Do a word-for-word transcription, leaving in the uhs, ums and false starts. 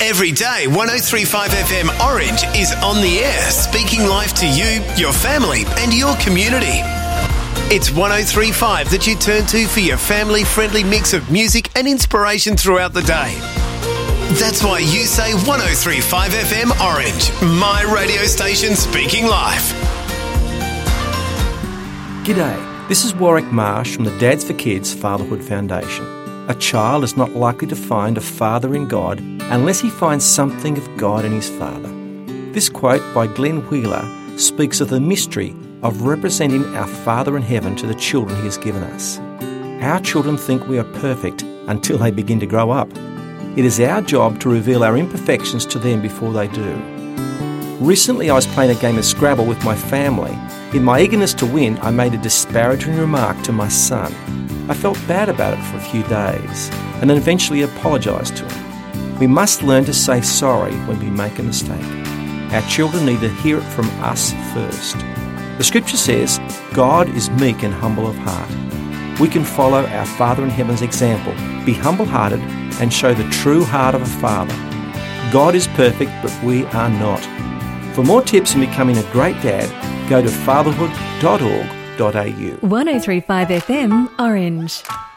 Every day, one oh three point five F M Orange is on the air, speaking life to you, your family and your community. It's one oh three point five that you turn to for your family-friendly mix of music and inspiration throughout the day. That's why you say one oh three point five F M Orange, my radio station speaking life. G'day, this is Warwick Marsh from the Dads for Kids Fatherhood Foundation. A child is not likely to find a father in God unless he finds something of God in his father. This quote by Glenn Wheeler speaks of the mystery of representing our Father in heaven to the children he has given us. Our children think we are perfect until they begin to grow up. It is our job to reveal our imperfections to them before they do. Recently I was playing a game of Scrabble with my family. In my eagerness to win, I made a disparaging remark to my son. I felt bad about it for a few days and then eventually apologised to him. We must learn to say sorry when we make a mistake. Our children need to hear it from us first. The scripture says, God is meek and humble of heart. We can follow our Father in Heaven's example, be humble-hearted and show the true heart of a father. God is perfect, but we are not. For more tips on becoming a great dad, go to fatherhood dot org dot a u. one oh three point five F M Orange.